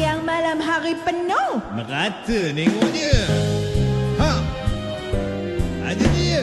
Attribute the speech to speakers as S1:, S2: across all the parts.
S1: yang malam hari penuh.
S2: Merata tengoknya. Ha. Ada dia.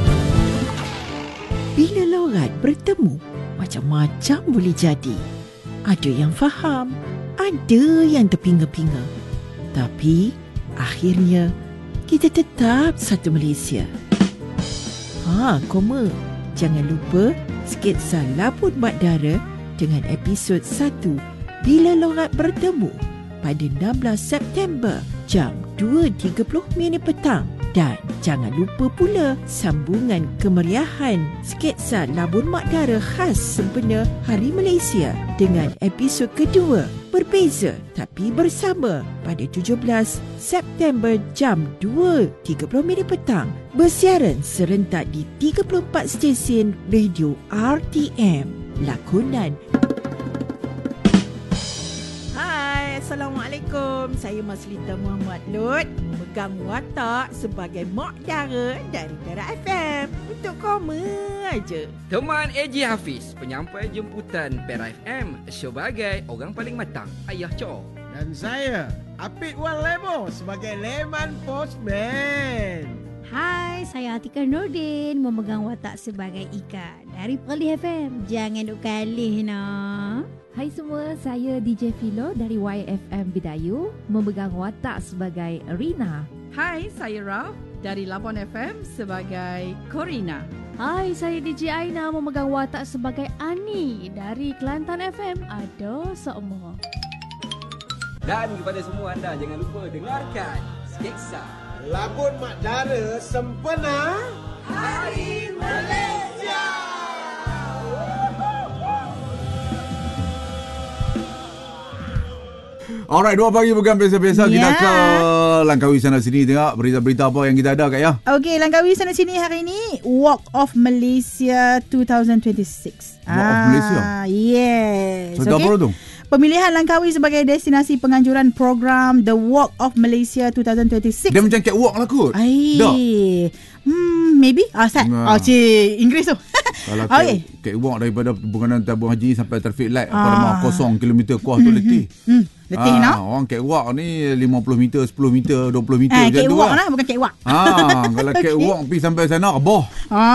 S1: Bila lorat bertemu, macam-macam boleh jadi. Ada yang faham, ada yang terpinga-pinga. Tapi akhirnya kita tetap satu Malaysia. Koma. Jangan lupa sketsa Labun Mak Dara dengan episod 1 Bila Lorat Bertemu pada 16 September jam 2.30 petang. Dan jangan lupa pula sambungan kemeriahan sketsa Labun Mak Dara khas sempena Hari Malaysia dengan episod kedua berbeza tapi bersama pada 17 September jam 2.30 petang. Bersiaran serentak di 34 stesen radio RTM. Lakonan. Hai, Assalamualaikum. Saya Maslita Muhammad Lut, memegang watak sebagai Mak Dara dari Perak FM. Untuk koma aja.
S3: Teman AJ Hafiz, penyampai jemputan Perak FM sebagai orang paling matang, Ayah Cho.
S2: Dan saya, Apik Wan Lemo sebagai Leman Postman.
S4: Hai, saya Atika Nordin, memegang watak sebagai Ika dari Perlis FM. Jangan duk kalih nah.
S5: Hai semua, saya DJ Philo dari YFM Bidayu, memegang watak sebagai Rina.
S6: Hai, saya Raf dari Labon FM sebagai Corina.
S5: Hai, saya DJ Aina, memegang watak sebagai Ani dari Kelantan FM. Ada semua.
S3: Dan kepada semua anda, jangan lupa dengarkan sketsa
S2: Labun Mak Dara sempena Hari Malaysia.
S7: Alright, 2 pagi bukan biasa-biasa. Kita ke langkawi sana sini tengok berita-berita apa yang kita ada Kak Ya.
S8: Okey, langkawi sana sini hari ini Walk of Malaysia 2026.
S7: Walk of Malaysia?
S8: Yes.
S7: Cerita apa tu?
S8: Pemilihan Langkawi sebagai destinasi penganjuran program The Walk of Malaysia 2026.
S7: Dia macam catwalk lah kot.
S8: Maybe. Cik Inggeris tu.
S7: Kalau catwalk daripada penganjuran tabung haji sampai traffic light pada 0 km kuah tu letih.
S8: Letih nak.
S7: Orang catwalk ni 50 meter, 10 meter, 20 meter macam tu
S8: catwalk lah, bukan catwalk.
S7: Kalau catwalk pergi sampai sana rebah.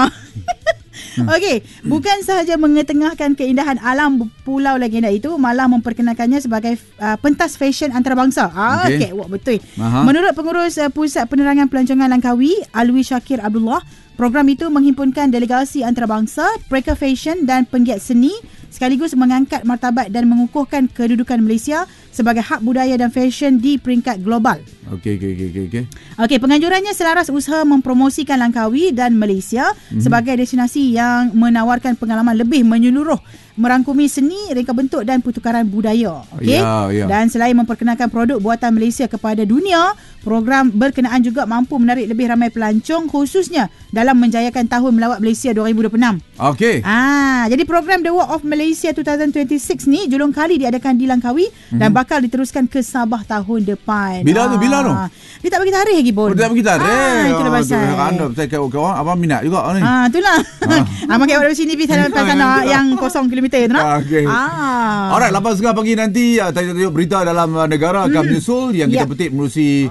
S8: Okey, bukan sahaja mengetengahkan keindahan alam Pulau Legenda itu, malah memperkenalkannya sebagai pentas fashion antarabangsa. Catwalk betul. Menurut pengurus Pusat Penerangan Pelancongan Langkawi, Alwi Syakir Abdullah, program itu menghimpunkan delegasi antarabangsa, pereka fashion dan penggiat seni, sekaligus mengangkat martabat dan mengukuhkan kedudukan Malaysia sebagai hub budaya dan fashion di peringkat global. Okey, penganjurannya selaras usaha mempromosikan Langkawi dan Malaysia sebagai destinasi yang menawarkan pengalaman lebih menyeluruh, merangkumi seni, reka bentuk dan pertukaran budaya. Okey. Dan selain memperkenalkan produk buatan Malaysia kepada dunia, program berkenaan juga mampu menarik lebih ramai pelancong, khususnya dalam menjayakan Tahun Melawat Malaysia 2026.
S7: Okey.
S8: Jadi program The Walk of Malaysia 2026 ni julung kali diadakan di Langkawi dan bakal diteruskan ke Sabah tahun depan.
S7: Bila tu?
S8: Dia tak bagi tarikh lagi pun.
S7: Dia tak bagi tarikh.
S8: Itulah pasal.
S7: Saya kawan abang minat juga ni.
S8: Itulah. Abang kat dari sini pergi sana yang 0 km tu nak.
S7: Alright, lepas sekarang pagi nanti tajuk berita dalam negara akan menyusul yang kita petik menerusi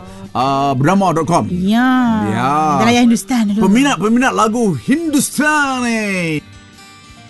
S7: bernama.com.
S8: Dalam Hindustan dulu.
S7: Peminat lagu Hindustan ni.